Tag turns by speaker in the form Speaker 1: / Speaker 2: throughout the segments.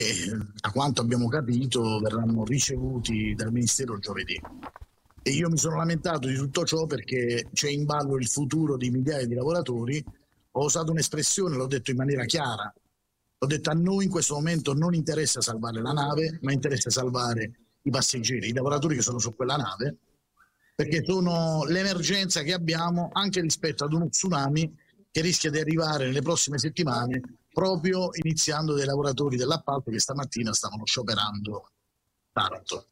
Speaker 1: a quanto abbiamo capito verranno ricevuti dal Ministero giovedì. E io mi sono lamentato di tutto ciò perché c'è in ballo il futuro di migliaia di lavoratori. Ho usato un'espressione, l'ho detto in maniera chiara, ho detto: a noi in questo momento non interessa salvare la nave, ma interessa salvare i passeggeri, i lavoratori che sono su quella nave, perché sono l'emergenza che abbiamo anche rispetto ad uno tsunami che rischia di arrivare nelle prossime settimane, proprio iniziando dai lavoratori dell'appalto che stamattina stavano scioperando tanto.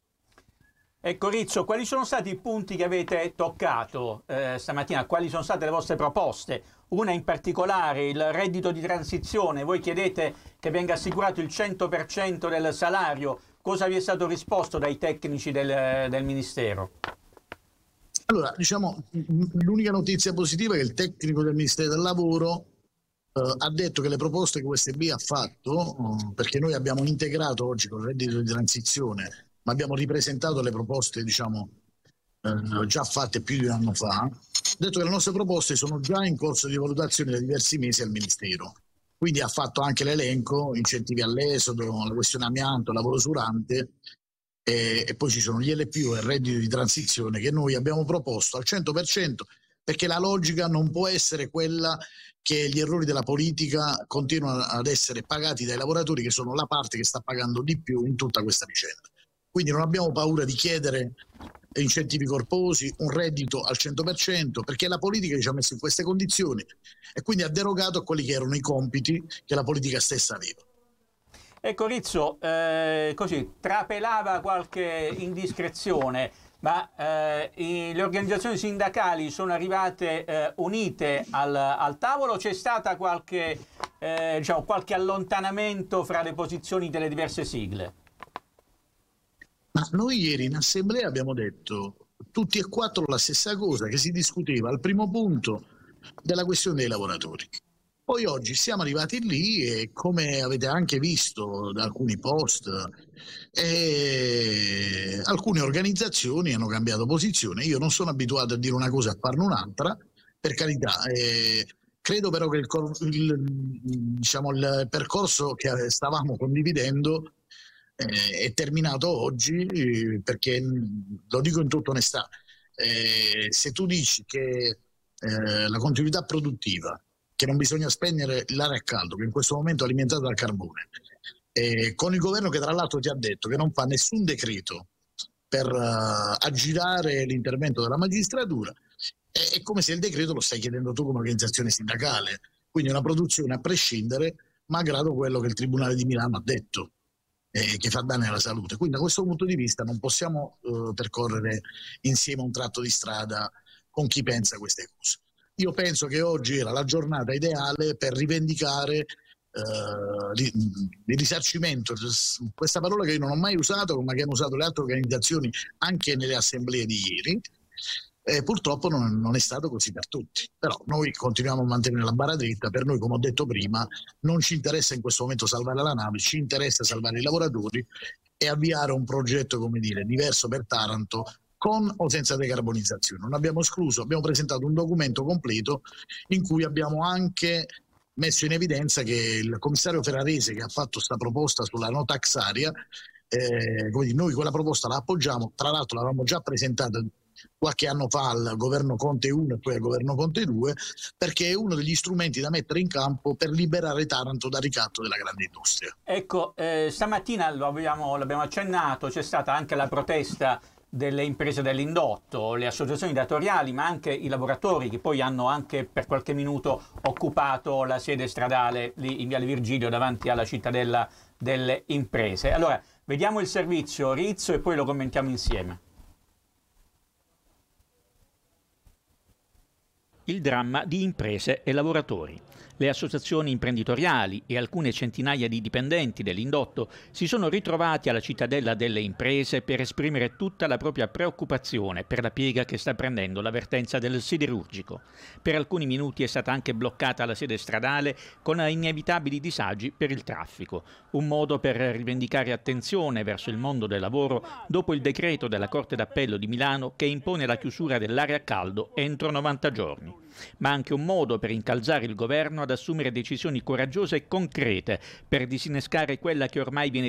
Speaker 2: Ecco Rizzo, quali sono stati i punti che avete toccato stamattina? Quali sono state le vostre proposte? Una in particolare, il reddito di transizione. Voi chiedete che venga assicurato il 100% del salario. Cosa vi è stato risposto dai tecnici del Ministero?
Speaker 1: Allora, diciamo, l'unica notizia positiva è che il tecnico del Ministero del Lavoro ha detto che le proposte che USB ha fatto, perché noi abbiamo integrato oggi con il reddito di transizione, ma abbiamo ripresentato le proposte, diciamo, già fatte più di un anno fa, ha detto che le nostre proposte sono già in corso di valutazione da diversi mesi al Ministero. Quindi ha fatto anche l'elenco, incentivi all'esodo, la questione amianto, lavoro usurante, e poi ci sono gli LPO e il reddito di transizione che noi abbiamo proposto al 100%, perché la logica non può essere quella che gli errori della politica continuano ad essere pagati dai lavoratori, che sono la parte che sta pagando di più in tutta questa vicenda. Quindi non abbiamo paura di chiedere incentivi corposi, un reddito al 100%, perché la politica ci ha messo in queste condizioni e quindi ha derogato a quelli che erano i compiti che la politica stessa aveva.
Speaker 2: Ecco Rizzo, così trapelava qualche indiscrezione, ma le organizzazioni sindacali sono arrivate unite al tavolo? C'è stata qualche allontanamento fra le posizioni delle diverse sigle?
Speaker 1: Ma noi ieri in assemblea abbiamo detto tutti e quattro la stessa cosa, che si discuteva al primo punto della questione dei lavoratori. Poi oggi siamo arrivati lì e, come avete anche visto da alcuni post, alcune organizzazioni hanno cambiato posizione. Io non sono abituato a dire una cosa e a farne un'altra, per carità. Credo però che il percorso che stavamo condividendo è terminato oggi, perché lo dico in tutta onestà, se tu dici che la continuità produttiva, che non bisogna spegnere l'aria a caldo, che in questo momento è alimentata dal carbone, con il governo che tra l'altro ti ha detto che non fa nessun decreto per aggirare l'intervento della magistratura, è come se il decreto lo stai chiedendo tu come organizzazione sindacale, quindi una produzione a prescindere, malgrado quello che il Tribunale di Milano ha detto, che fa danni alla salute. Quindi da questo punto di vista non possiamo percorrere insieme un tratto di strada con chi pensa queste cose. Io penso che oggi era la giornata ideale per rivendicare il risarcimento, questa parola che io non ho mai usato, ma che hanno usato le altre organizzazioni anche nelle assemblee di ieri. Purtroppo non è stato così per tutti, però noi continuiamo a mantenere la barra dritta. Per noi, come ho detto prima, non ci interessa in questo momento salvare la nave, ci interessa salvare i lavoratori e avviare un progetto, come dire, diverso per Taranto, con o senza decarbonizzazione. Non abbiamo escluso, abbiamo presentato un documento completo in cui abbiamo anche messo in evidenza che il commissario Ferrarese, che ha fatto questa proposta sulla no tax area, noi quella proposta la appoggiamo, tra l'altro l'avevamo già presentata qualche anno fa al governo Conte 1 e poi al governo Conte 2, perché è uno degli strumenti da mettere in campo per liberare Taranto dal ricatto della grande industria.
Speaker 2: Ecco, stamattina l'abbiamo accennato, c'è stata anche la protesta delle imprese dell'indotto, le associazioni datoriali, ma anche i lavoratori, che poi hanno anche per qualche minuto occupato la sede stradale lì in Viale Virgilio davanti alla cittadella delle imprese. Allora, vediamo il servizio Rizzo e poi lo commentiamo insieme. Il dramma di imprese e lavoratori. Le associazioni imprenditoriali e alcune centinaia di dipendenti dell'indotto si sono ritrovati alla cittadella delle imprese per esprimere tutta la propria preoccupazione per la piega che sta prendendo la vertenza del siderurgico. Per alcuni minuti è stata anche bloccata la sede stradale con inevitabili disagi per il traffico, un modo per rivendicare attenzione verso il mondo del lavoro dopo il decreto della Corte d'Appello di Milano che impone la chiusura dell'area a caldo entro 90 giorni. ma anche un modo per incalzare il governo ad assumere decisioni coraggiose e concrete per disinnescare quella che ormai viene